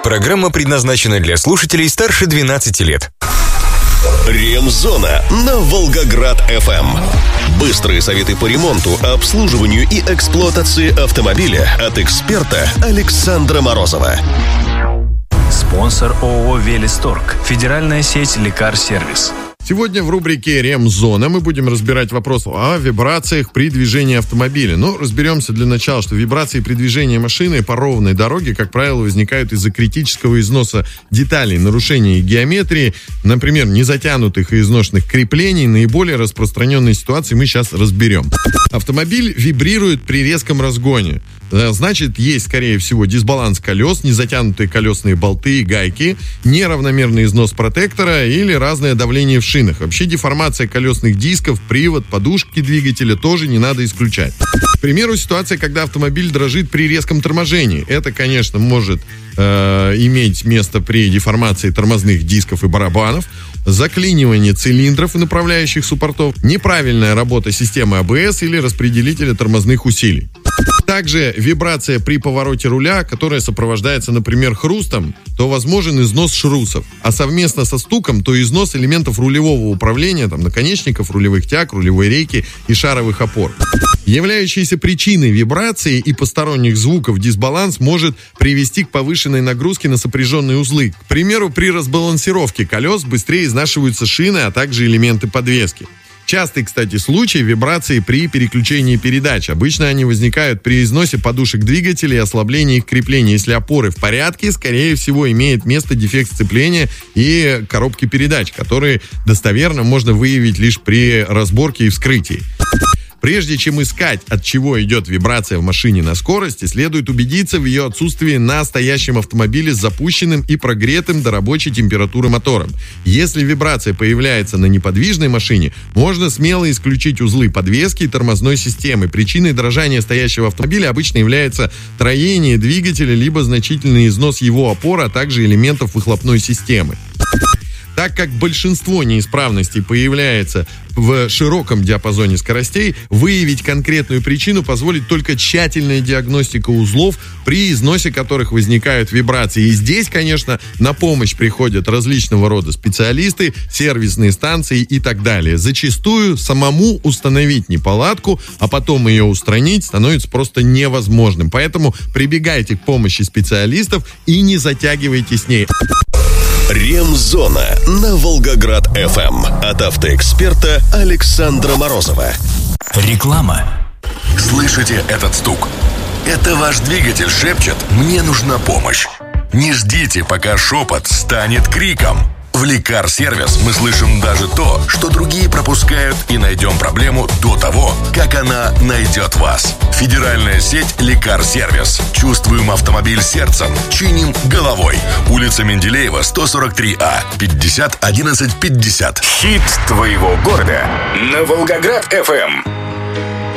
Программа предназначена для слушателей старше 12 лет. Ремзона на Волгоград-ФМ. Быстрые советы по ремонту, обслуживанию и эксплуатации автомобиля от эксперта Александра Морозова. Спонсор ООО «Велисторг». Федеральная сеть «Лекар-сервис». Сегодня в рубрике «Ремзона» мы будем разбирать вопрос о вибрациях при движении автомобиля. Но разберемся для начала, что вибрации при движении машины по ровной дороге, как правило, возникают из-за критического износа деталей, нарушения геометрии, например, незатянутых и изношенных креплений. Наиболее распространенные ситуации мы сейчас разберем. Автомобиль вибрирует при резком разгоне. Значит, есть, скорее всего, дисбаланс колес, незатянутые колесные болты и гайки, неравномерный износ протектора или разное давление в шинах. Вообще деформация колесных дисков, привод, подушки двигателя тоже не надо исключать. К примеру, ситуация, когда автомобиль дрожит при резком торможении. Это, конечно, может иметь место при деформации тормозных дисков и барабанов, заклинивание цилиндров и направляющих суппортов, неправильная работа системы АБС или распределителя тормозных усилий. Также вибрация при повороте руля, которая сопровождается, например, хрустом, то возможен износ шрусов, а совместно со стуком, то износ элементов рулевого управления, наконечников, рулевых тяг, рулевой рейки и шаровых опор. Являющейся причиной вибрации и посторонних звуков дисбаланс может привести к повышенной нагрузке на сопряженные узлы. К примеру, при разбалансировке колес быстрее изнашиваются шины, а также элементы подвески. Частый, кстати, случай вибрации при переключении передач. Обычно они возникают при износе подушек двигателя и ослаблении их крепления. Если опоры в порядке, скорее всего, имеет место дефект сцепления и коробки передач, которые достоверно можно выявить лишь при разборке и вскрытии. Прежде чем искать, от чего идет вибрация в машине на скорости, следует убедиться в ее отсутствии на стоящем автомобиле с запущенным и прогретым до рабочей температуры мотором. Если вибрация появляется на неподвижной машине, можно смело исключить узлы подвески и тормозной системы. Причиной дрожания стоящего автомобиля обычно является троение двигателя либо значительный износ его опор, а также элементов выхлопной системы. Так как большинство неисправностей появляется в широком диапазоне скоростей, выявить конкретную причину позволит только тщательная диагностика узлов, при износе которых возникают вибрации. И здесь, конечно, на помощь приходят различного рода специалисты, сервисные станции и так далее. Зачастую самому установить неполадку, а потом ее устранить, становится просто невозможным. Поэтому прибегайте к помощи специалистов и не затягивайте с ней. Ремзона на Волгоград-ФМ от автоэксперта Александра Морозова. Реклама. Слышите этот стук? Это ваш двигатель шепчет «Мне нужна помощь». Не ждите, пока шепот станет криком. В Лекар-сервис мы слышим даже то, что другие пропускают, и найдем проблему до того, как она найдет вас. Федеральная сеть Лекар-сервис. Чувствуем автомобиль сердцем, чиним головой. Улица Менделеева, 143А, 50 11 50. Хит твоего города на Волгоград-ФМ.